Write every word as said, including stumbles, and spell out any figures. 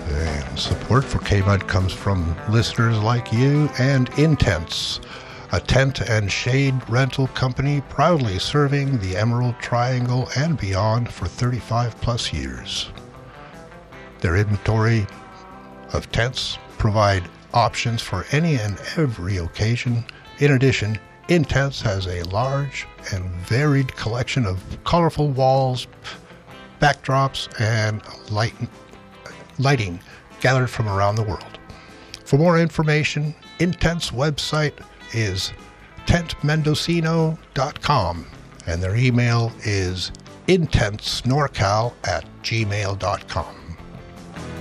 And support for K-Mud comes from listeners like you and Intense, a tent and shade rental company proudly serving the Emerald Triangle and beyond for thirty-five plus years. Their inventory of tents provide options for any and every occasion. In addition, Intense has a large and varied collection of colorful walls, backdrops, and light, lighting gathered from around the world. For more information, Intense website is tent mendocino dot com and their email is intensnorcal at gmail dot com.